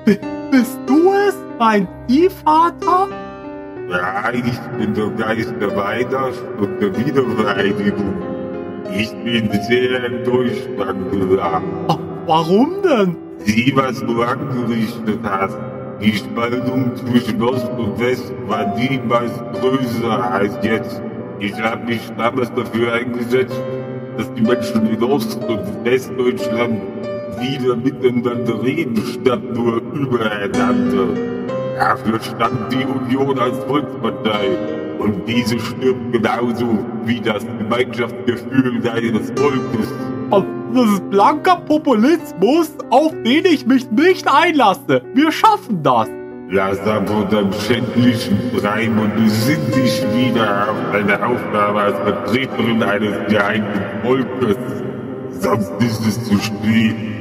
Bist du es, mein Ziehvater? Ja, ich bin der Geist der Weihnacht und der Wiedervereinigung. Ich bin sehr enttäuscht, Angela. Warum denn? Sieh, was du angerichtet hast. Die Spaltung zwischen Ost und West war niemals größer als jetzt. Ich habe mich damals dafür eingesetzt, dass die Menschen in Ost- und Westdeutschland wieder miteinander reden, statt nur übereinander. Dafür stand die Union als Volkspartei. Und diese stirbt genauso wie das Gemeinschaftsgefühl deines Volkes. Das ist blanker Populismus, auf den ich mich nicht einlasse. Wir schaffen das. Lass ab von deinem schändlichen Treiben und besinn dich wieder auf deine Aufgabe als Vertreterin eines geeinten Volkes. Sonst ist es zu spät.